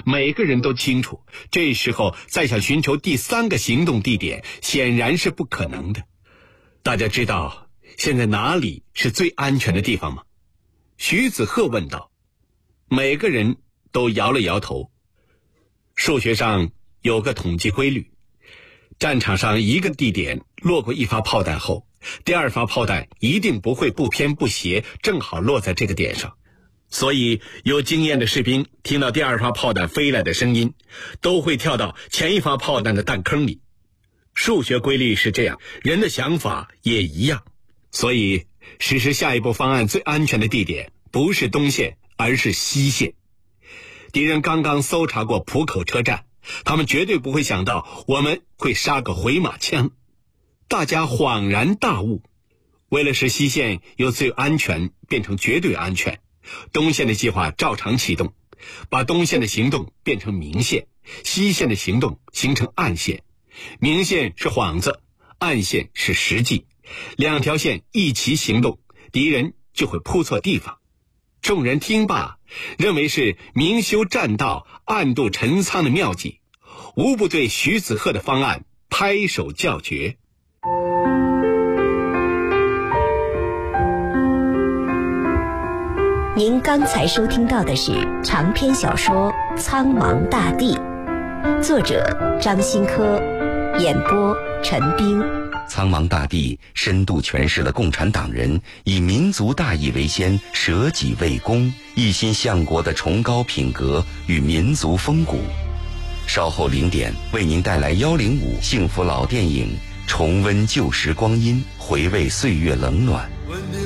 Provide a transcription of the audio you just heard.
每个人都清楚，这时候再想寻求第三个行动地点显然是不可能的。大家知道现在哪里是最安全的地方吗？徐子鹤问道。每个人都摇了摇头。数学上有个统计规律，战场上一个地点落过一发炮弹后，第二发炮弹一定不会不偏不斜正好落在这个点上。所以有经验的士兵听到第二发炮弹飞来的声音，都会跳到前一发炮弹的弹坑里。数学规律是这样，人的想法也一样。所以实施下一步方案最安全的地点不是东线，而是西线。敌人刚刚搜查过浦口车站，他们绝对不会想到我们会杀个回马枪。大家恍然大悟，为了使西线由最安全变成绝对安全，东线的计划照常启动，把东线的行动变成明线，西线的行动形成暗线。明线是幌子，暗线是实际，两条线一齐行动，敌人就会扑错地方。众人听罢，认为是明修栈道，暗度陈仓的妙计，无不对徐子鹤的方案拍手叫绝。 您刚才收听到的是长篇小说《苍茫大地》，作者张新科，演播陈冰。 苍茫大地深度诠释了共产党人以民族大义为先，舍己为公，一心向国的崇高品格与民族风骨。稍后0点为您带来105幸福老电影，重温旧时光阴，回味岁月冷暖。